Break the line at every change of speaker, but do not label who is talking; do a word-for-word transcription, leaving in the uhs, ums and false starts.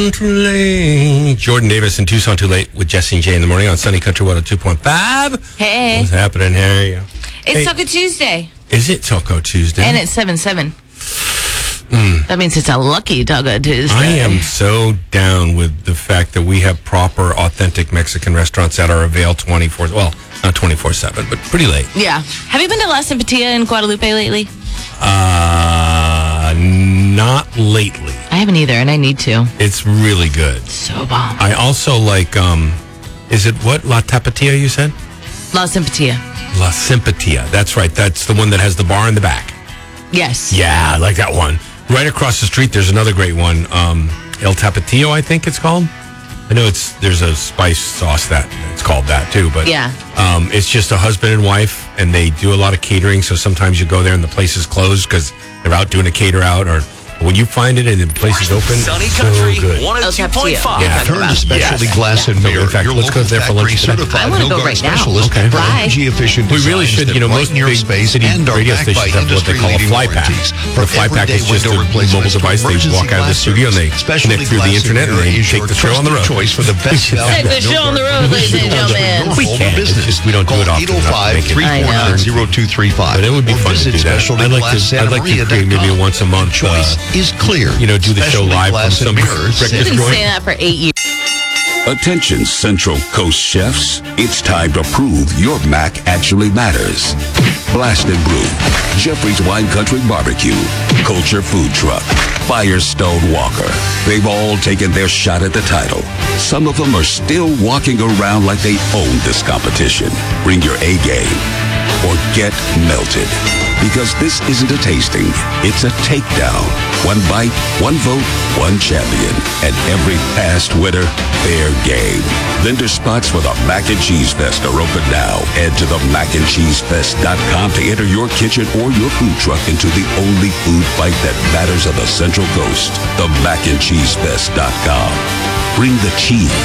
Tucson Too Late. Jordan Davis and Tucson Too Late with Jesse and Jay in the morning on Sunny Country one oh two point five.
Hey.
What's happening here?
It's
hey.
Taco Tuesday.
Is it Taco Tuesday?
And it's seven seven.
Mm.
That means it's a lucky Taco Tuesday.
I am so down with the fact that we have proper, authentic Mexican restaurants that are available twenty-four, well, not twenty-four seven, but pretty late.
Yeah. Have you been to La Simpatia in Guadalupe lately?
Uh, not lately.
I haven't either, and I need to.
It's really good.
So bomb.
I also like, um, is it what? La Tapatia, you said?
La Simpatia.
La Simpatia. That's right. That's the one that has the bar in the back.
Yes.
Yeah, I like that one. Right across the street, there's another great one. Um, El Tapatio, I think it's called. I know it's there's a spice sauce that it's called that too, but
yeah,
um, it's just a husband and wife, and they do a lot of catering. So sometimes you go there and the place is closed because they're out doing a cater out, or when you find it and the place is open,
Sunny
so
Country
good.
one oh two point five.
Yeah,
Turn to Specialty
yes.
Glass and
So
Mirror.
in fact,
Your
let's go
local
there for lunch
factory
today.
certified
I wanna go
Milgard
right now.
specialist.
Okay.
Bye.
Energy efficient
We really
designs
should,
that
you know, most
brighten your
big
space
city
and are
radio
backed
stations
by
have what they call a
industry-leading
fly pack.
warranties.
The fly pack is just a mobile device. They walk out of the studio and they connect through the internet and they take the show on the road.
Choice for the best
Take the show on the road, ladies and gentlemen.
We can. It's just we don't do it often
eight oh five, three four nine, oh two three five.
But it would be fun to do that. I'd like to, I'd like to create maybe once a month, uh,
choice is clear.
you know, do the show live from some breakfast
You've been
joint.
saying that for eight years.
Attention Central Coast chefs, it's time to prove your mac actually matters. Blast and Brew, Jeffrey's Wine Country Barbecue, Culture Food Truck, Firestone Walker. They've all taken their shot at the title. Some of them are still walking around like they own this competition. Bring your A game or get melted. Because this isn't a tasting, it's a takedown. One bite, one vote, one champion. And every past winner, fair game. Vendor spots for the Mac and Cheese Fest are open now. Head to the mac and cheese fest dot com to enter your kitchen or your food truck into the only food fight that matters on the Central Coast. the mac and cheese fest dot com. Bring the cheese.